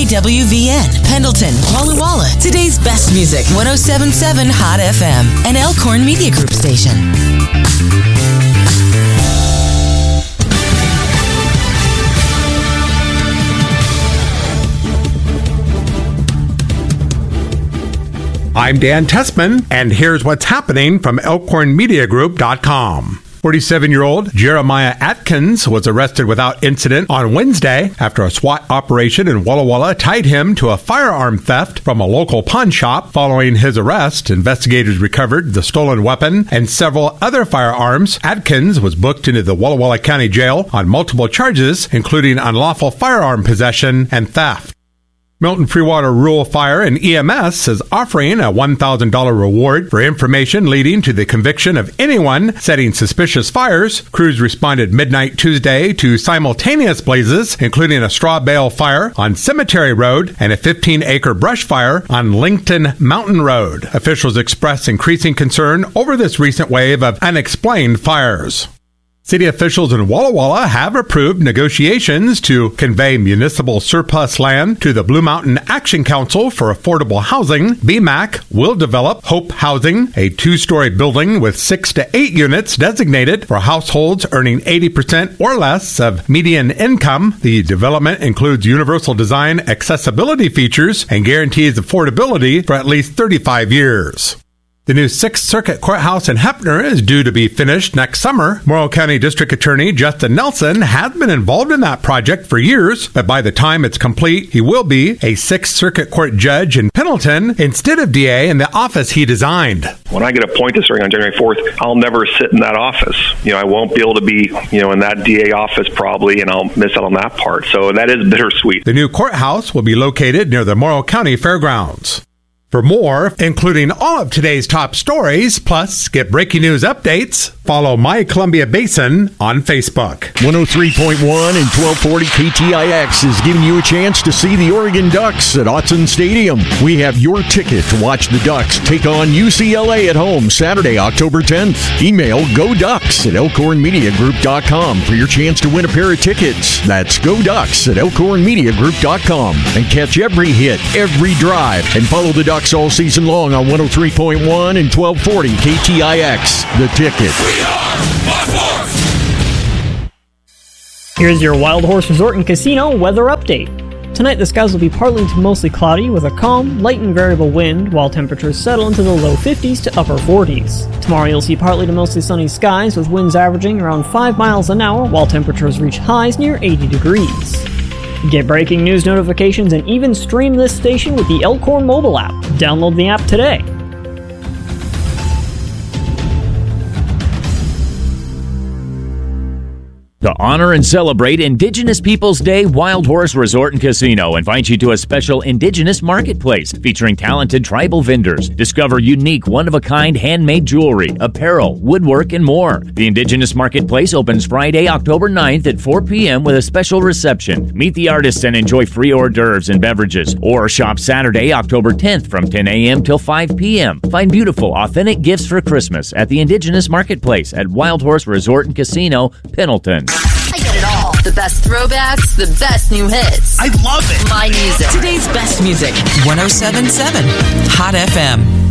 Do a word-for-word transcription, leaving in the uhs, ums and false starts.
W V N, Pendleton, Walla Walla. Today's best music, one oh seven point seven Hot F M, an Elkhorn Media Group station. I'm Dan Tessman, and here's what's happening from Elkhorn Media Group dot com. forty-seven-year-old Jeremiah Atkins was arrested without incident on Wednesday after a SWAT operation in Walla Walla tied him to a firearm theft from a local pawn shop. Following his arrest, investigators recovered the stolen weapon and several other firearms. Atkins was booked into the Walla Walla County Jail on multiple charges, including unlawful firearm possession and theft. Milton Freewater Rural Fire and E M S is offering a one thousand dollars reward for information leading to the conviction of anyone setting suspicious fires. Crews responded midnight Tuesday to simultaneous blazes, including a straw bale fire on Cemetery Road and a fifteen-acre brush fire on Lincoln Mountain Road. Officials expressed increasing concern over this recent wave of unexplained fires. City officials in Walla Walla have approved negotiations to convey municipal surplus land to the Blue Mountain Action Council for Affordable Housing. B M A C will develop Hope Housing, a two-story building with six to eight units designated for households earning eighty percent or less of median income. The development includes universal design accessibility features and guarantees affordability for at least thirty-five years. The new Sixth Circuit Courthouse in Heppner is due to be finished next summer. Morrow County District Attorney Justin Nelson has been involved in that project for years, but by the time it's complete, he will be a Sixth Circuit Court judge in Pendleton instead of D A in the office he designed. When I get appointed starting on January fourth, I'll never sit in that office. You know, I won't be able to be, you know, in that D A office probably, and I'll miss out on that part. So that is bittersweet. The new courthouse will be located near the Morrow County Fairgrounds. For more, including all of today's top stories, plus get breaking news updates, follow My Columbia Basin on Facebook. one oh three point one and twelve forty K T I X is giving you a chance to see the Oregon Ducks at Autzen Stadium. We have your ticket to watch the Ducks take on U C L A at home Saturday, October tenth. Email GoDucks at Elkhorn Media Group dot com for your chance to win a pair of tickets. That's GoDucks at Elkhorn Media Group dot com. And catch every hit, every drive, and follow the Ducks all season long on one oh three point one and twelve forty K T I X. The Ticket. We are One Horse! Here's your Wild Horse Resort and Casino weather update. Tonight the skies will be partly to mostly cloudy with a calm, light and variable wind, while temperatures settle into the low fifties to upper forties. Tomorrow you'll see partly to mostly sunny skies with winds averaging around five miles an hour, while temperatures reach highs near eighty degrees. Get breaking news notifications and even stream this station with the Elkhorn mobile app. Download the app today. To honor and celebrate Indigenous Peoples Day, Wild Horse Resort and Casino invites you to a special Indigenous Marketplace featuring talented tribal vendors. Discover unique, one-of-a-kind handmade jewelry, apparel, woodwork, and more. The Indigenous Marketplace opens Friday, October ninth at four p.m. with a special reception. Meet the artists and enjoy free hors d'oeuvres and beverages. Or shop Saturday, October tenth from ten a.m. till five p.m. Find beautiful, authentic gifts for Christmas at the Indigenous Marketplace at Wild Horse Resort and Casino, Pendleton. I get it all. The best throwbacks, the best new hits. I love it. My music. Today's best music, one oh seven point seven Hot F M.